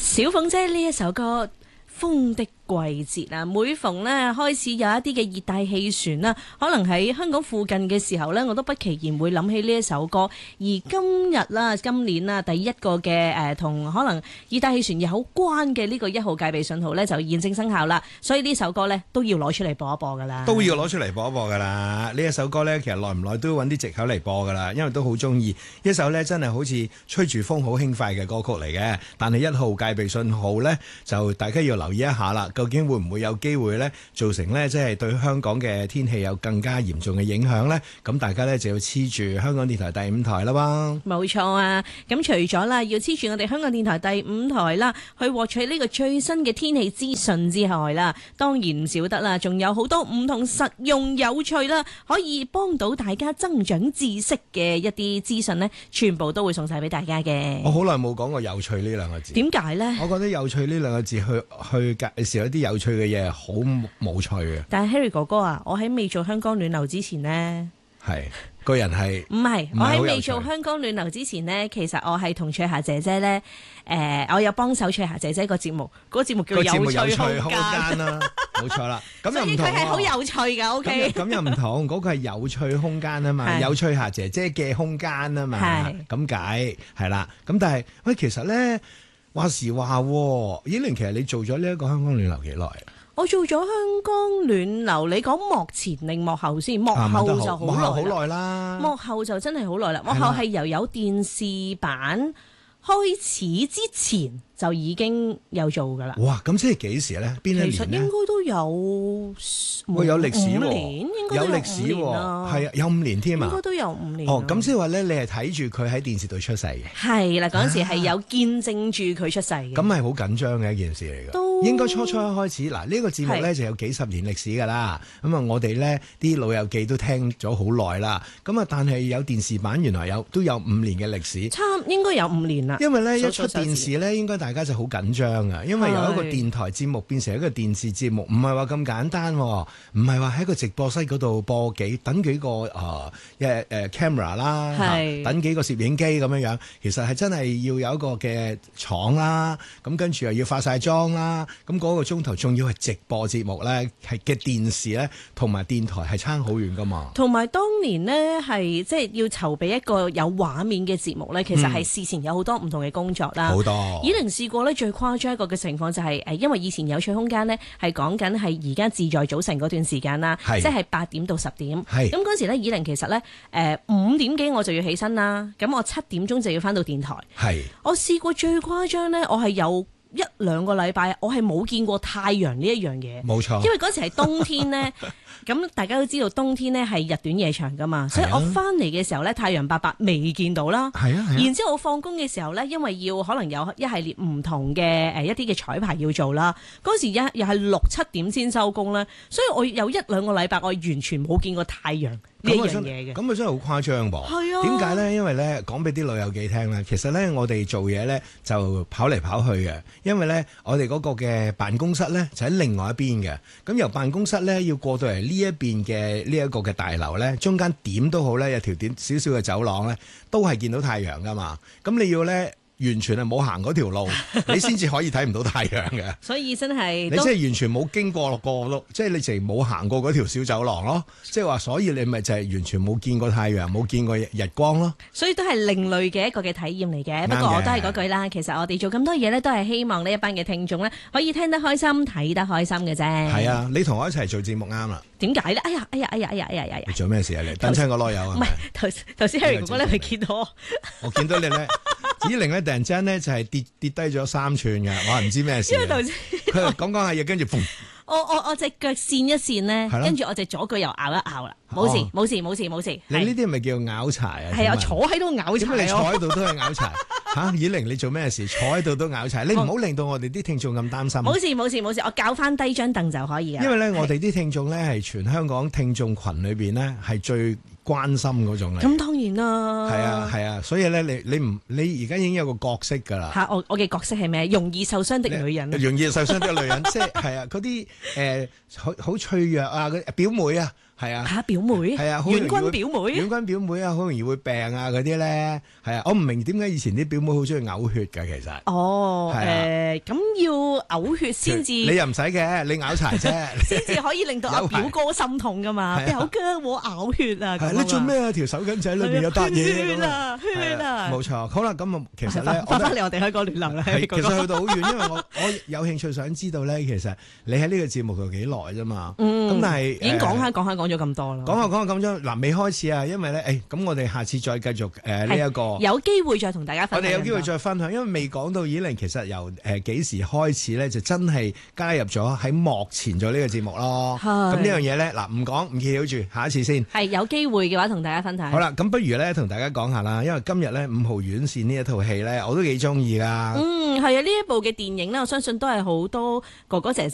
小鳳姐呢一首歌風的季節啊，每逢呢開始有一啲嘅熱帶氣旋啦，可能喺香港附近嘅時候呢，我都不期然會諗起呢一首歌。而今年啦，第一個嘅同可能熱帶氣旋有關嘅呢個1號戒備信號呢，就現正生效啦。所以呢首歌呢，都要攞出嚟播一播噶啦， 都要攞出嚟播一播噶啦。呢一首歌呢，其實耐唔耐都要揾啲藉口嚟播噶啦，因為都好中意一首呢，真係好似吹住風好輕快嘅歌曲嚟嘅。但係1號戒備信號呢，就大家要留意一下啦，究竟會唔會有機會呢，造成呢，即係對香港嘅天氣有更加嚴重嘅影響呢？咁大家呢，就要黐住香港電台第5台啦喎。 冇錯啊！咁除咗啦，要黐住我哋香港電台第5台啦，去獲取呢個最新嘅天氣資訊之外啦，當然唔少得啦，仲有好多唔同實用有趣啦，可以幫到大家增長知識嘅一啲資訊呢，全部都會送晒俾大家嘅。 我好耐冇講過有趣呢兩個字， 點解呢？ 我覺得有趣呢兩個字去介紹一啲有趣嘅嘢，好冇趣嘅。 但係 Harry 哥哥啊，我喺未做香港暖流之前呢， 係個人係唔係？我喺未做香港暖流之前呢，其實我係同翠霞姐姐呢，我有幫手翠霞姐姐個節目，嗰個節目叫有趣空間啦， 冇錯啦。咁又唔同， 所以佢係好有趣噶。OK， 咁又唔同，嗰個係有趣空間啊嘛，有翠霞姐姐嘅空間啊嘛，咁解係啦。咁但係喂，其實咧話時話，綺玲，其實你做咗呢一個香港暖流幾耐？ 我做咗香港暖流，你講幕前定幕後先？幕後就好耐啦。幕後就真係好耐啦。幕後係由有電視版開始之前就已經有做噶啦。 哇！咁即係幾時咧？邊一年咧？ 其實應該都有歷史喎， 五年應該都有歷史喎，係啊，有5年添啊。 應該都有5年。 哦，咁即係話咧，你係睇住佢喺電視度出世嘅。係啦，嗰陣時係有見證住佢出世嘅。 咁係好緊張嘅一件事嚟㗎。應該初一開始嗱，呢個節目咧就有幾十年歷史㗎啦。咁啊，我哋咧啲老友記都聽咗好耐啦。咁啊，但係有電視版原來都有5年嘅歷史。 應該有5年啦。 因為咧一出電視咧，應該大家就好緊張啊。因為由一個電台節目變成一個電視節目，唔係話咁簡單，唔係話喺個直播室嗰度等幾個camera 啦，等幾個攝影機咁樣樣。其實係真係要有一個嘅廠啦，咁跟住又要化晒妝啦。咁嗰個鐘頭仲要係直播節目咧，係嘅電視咧同埋電台係差好遠噶嘛。 同埋當年呢，係即係要籌備一個有畫面嘅節目咧，其實係事前有好多唔同嘅工作啦。 好多。 綺玲試過咧最誇張一個嘅情況就係因為以前有趣空間呢，係講緊係而家自在早晨嗰段時間啦，即係8點到10點。咁嗰時咧，綺玲其實咧5點幾我就要起身啦，咁我7點鐘就要翻到電台。我試過最誇張咧，我係有1-2個禮拜，我係冇見過太陽呢一樣嘢。 冇錯， 因為嗰時係冬天呢，咁大家都知道冬天呢係日短夜長噶嘛，所以我翻嚟嘅時候呢，太陽伯伯未見到啦。然之後我放工嘅時候呢，因為要可能有一系列唔同嘅一啲嘅彩排要做啦，嗰時又係6-7點先收工啦，所以我有1-2個禮拜我完全冇見過太陽呢樣嘢嘅。 咁啊真係好誇張噃。係啊。點解呢？因為呢，講俾啲老友記聽呢，其實呢，我哋做嘢呢就跑嚟跑去嘅。因為咧，我哋嗰個嘅辦公室咧就喺另外一邊嘅，咁由辦公室咧要過到嚟呢一邊嘅呢一個嘅大樓咧，中間點都好咧，有條點少少嘅走廊咧，都係見到太陽噶嘛，咁你要咧。完全係冇行嗰條路，你先至可以睇唔到太陽嘅。 所以真係你即係完全冇經過過，即係你淨係冇行過嗰條小走廊咯。即係話，所以你咪就係完全冇見過太陽，冇見過日光咯。 所以都係另類嘅一個嘅體驗嚟嘅。不過我都係嗰句啦，其實我哋做咁多嘢咧，都係希望呢一班嘅聽眾咧可以聽得開心、睇得開心嘅啫。係啊，你同我一齊做節目啱啦。 點解咧？哎呀！ 你做咩事啊？你等親個囉柚啊？ 唔係頭先 Harry 哥哥咧，咪見到我見到你咧。綺玲咧突然之間咧就係跌低咗3寸嘅，我係唔知咩事。因為頭先佢講下嘢，跟住砰！我隻腳跣一跣咧，跟住我隻左腳又拗一拗啦，冇事。你呢啲係咪叫拗柴啊？係啊，坐喺度拗柴。點解你坐喺度都係拗柴？嚇，綺玲你做咩事？坐喺度都拗柴，你唔好令到我哋啲聽眾咁擔心。冇事，我較翻低張凳就可以啊。因為咧，我哋啲聽眾咧係全香港聽眾群裏邊咧係最關心嗰種嚟。咁當然啦。係啊，所以咧你而家已經有個角色㗎啦。嚇，我嘅角色係咩？容易受傷的女人。容易受傷的女人，即係啊嗰啲好脆弱啊，表妹啊。 係啊， 嚇表妹， 係啊， 遠軍表妹， 遠軍表妹啊，好容易會病啊嗰啲咧，係啊，我唔明點解以前啲表妹好中意嘔血㗎，其實。 哦，咁要嘔血先至， 你又唔使嘅，你咬柴啫， 先至可以令到阿表哥心痛㗎嘛。表哥我嘔血啊！ 你做咩啊？條手巾仔裏面有笪嘢血啊！血啊！ 冇錯。好啦，咁啊，其實咧， 翻嚟我哋香港亂流啦。 其實去到好遠，因為我有興趣想知道咧，其實你喺呢個節目度幾耐啫嘛？咁但係已經講咗咁多啦。 講下咁多，嗱未開始啊，因為咧，咁我哋下次再繼續呢一個有機會再同大家分享。 我哋有機會再分享，因為未講到以玲其實由幾時開始咧，就真係加入咗喺幕前做呢個節目咯。咁呢樣嘢咧，嗱唔講唔揭曉住，下一次先。係有機會嘅話，同大家分享。 好啦，咁不如咧同大家講下啦，因為今日咧5號院線呢一套戲咧，我都幾中意噶。 係啊，呢一部嘅電影咧，我相信都係好多哥哥姐姐